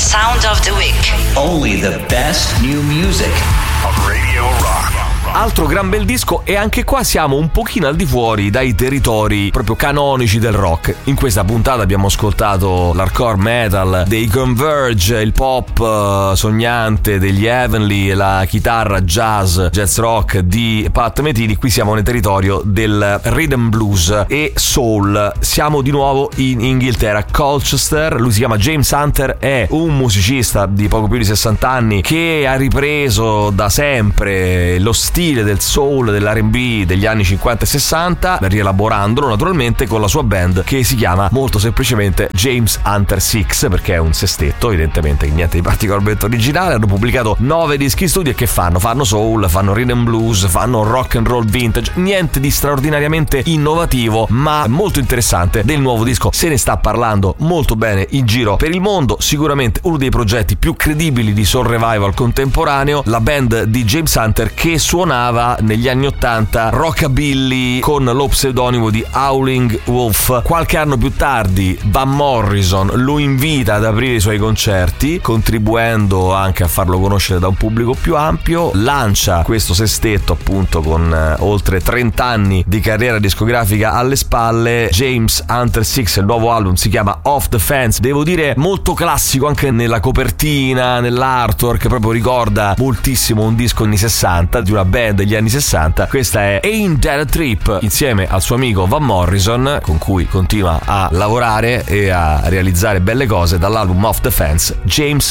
Sound of the Week. Only the best new music on Radio Rock. Altro gran bel disco, e anche qua siamo un pochino al di fuori dai territori proprio canonici del rock. In questa puntata abbiamo ascoltato l'hardcore metal dei Converge, il pop sognante degli Heavenly e la chitarra jazz rock di Pat Metheny. Qui siamo nel territorio del rhythm blues e soul. Siamo di nuovo in Inghilterra, Colchester. Lui si chiama James Hunter, è un musicista di poco più di 60 anni che ha ripreso da sempre lo stile del soul, dell'R&B degli anni 50 e 60, rielaborandolo naturalmente con la sua band che si chiama molto semplicemente James Hunter 6, perché è un sestetto, evidentemente niente di particolarmente originale. Hanno pubblicato 9 dischi studio e che fanno? Fanno soul, fanno rhythm blues, fanno rock and roll vintage, niente di straordinariamente innovativo, ma molto interessante. Del nuovo disco se ne sta parlando molto bene in giro per il mondo, sicuramente uno dei progetti più credibili di soul revival contemporaneo, la band di James Hunter che suonava negli anni 80 rockabilly con lo pseudonimo di Howling Wolf. Qualche anno più tardi Van Morrison lo invita ad aprire i suoi concerti, contribuendo anche a farlo conoscere da un pubblico più ampio. Lancia questo sestetto appunto con oltre 30 anni di carriera discografica alle spalle, James Hunter 6. Il nuovo album si chiama Off the Fence, devo dire molto classico anche nella copertina, nell'artwork, proprio ricorda moltissimo un disco anni 60 di una band degli anni 60. Questa è Ain't That a Trip, insieme al suo amico Van Morrison, con cui continua a lavorare e a realizzare belle cose, dall'album Off the Fence, James